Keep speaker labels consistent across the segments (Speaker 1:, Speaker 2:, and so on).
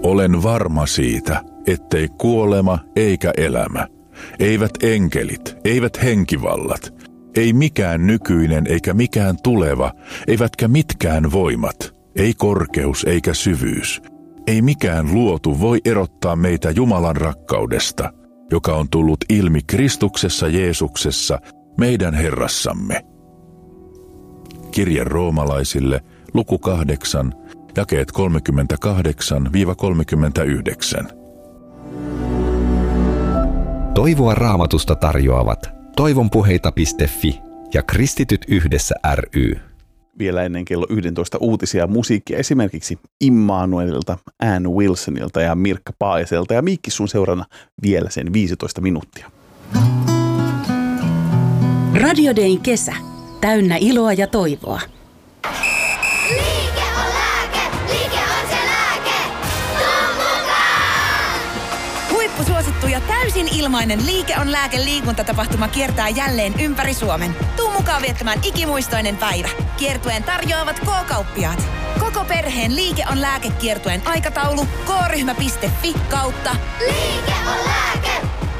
Speaker 1: Olen varma siitä, ettei kuolema eikä elämä, eivät enkelit, eivät henkivallat, ei mikään nykyinen eikä mikään tuleva, eivätkä mitkään voimat, ei korkeus eikä syvyys, ei mikään luotu voi erottaa meitä Jumalan rakkaudesta, joka on tullut ilmi Kristuksessa Jeesuksessa, meidän Herrassamme. Kirje roomalaisille, luku 8, jakeet 38-39.
Speaker 2: Toivoa Raamatusta tarjoavat toivonpuheita.fi ja Kristityt yhdessä ry.
Speaker 3: Vielä ennen kello 11 uutisia musiikkia esimerkiksi Immanuelilta, Ann Wilsonilta ja Mirkka Paajaselta ja Miikki sun seurana vielä sen 15 minuuttia.
Speaker 4: Radio Dayn kesä. Täynnä iloa ja toivoa.
Speaker 5: Liike on lääke, liike on se lääke. Tuu mukaan!
Speaker 6: Huippusuosittu ja täysin ilmainen Liike on lääke -liikuntatapahtuma kiertää jälleen ympäri Suomen. Tuu mukaan viettämään ikimuistoinen päivä. Kiertueen tarjoavat K-kauppiaat. Koko perheen Liike on lääke -kiertueen aikataulu k-ryhmä.fi/.
Speaker 5: Liike on lääke!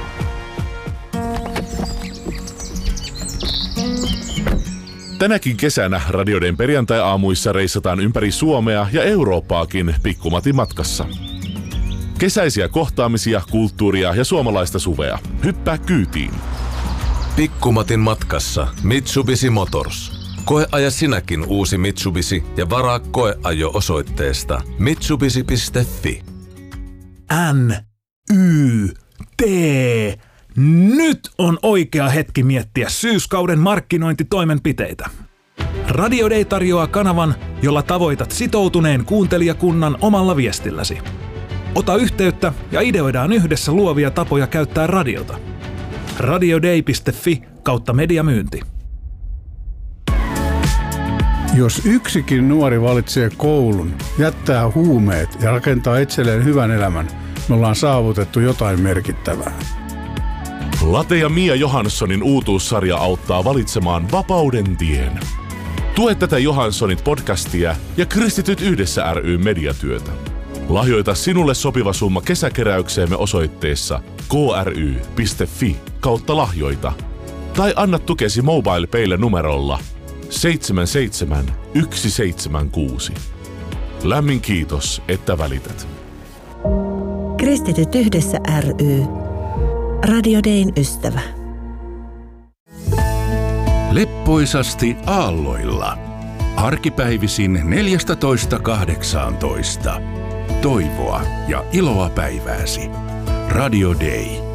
Speaker 7: Tänäkin kesänä Radio Dayn perjantai-aamuissa reissataan ympäri Suomea ja Eurooppaakin Pikkumatin matkassa. Kesäisiä kohtaamisia, kulttuuria ja suomalaista suvea. Hyppää kyytiin.
Speaker 8: Pikkumatin matkassa Mitsubishi Motors. Koeaja sinäkin uusi Mitsubishi ja varaa koeajo osoitteesta mitsubishi.fi.
Speaker 9: NYT. Nyt on oikea hetki miettiä syyskauden markkinointitoimenpiteitä. Radio Day tarjoaa kanavan, jolla tavoitat sitoutuneen kuuntelijakunnan omalla viestilläsi. Ota yhteyttä ja ideoidaan yhdessä luovia tapoja käyttää radiota. radioday.fi/mediamyynti.
Speaker 10: Jos yksikin nuori valitsee koulun, jättää huumeet ja rakentaa itselleen hyvän elämän, me ollaan saavutettu jotain merkittävää.
Speaker 7: Late ja Mia Johanssonin uutuussarja auttaa valitsemaan vapauden tien. Tue tätä Johanssonit podcastia ja Kristityt yhdessä ry mediatyötä. Lahjoita sinulle sopiva summa kesäkeräykseemme osoitteessa kry.fi/lahjoita tai anna tukesi MobilePaylle numerolla 77176. Lämmin kiitos, että välität.
Speaker 11: Kristityt yhdessä ry. Radio Dayn ystävä.
Speaker 12: Leppoisasti aalloilla. Arkipäivisin 14:18. Toivoa ja iloa päivääsi. Radio Day.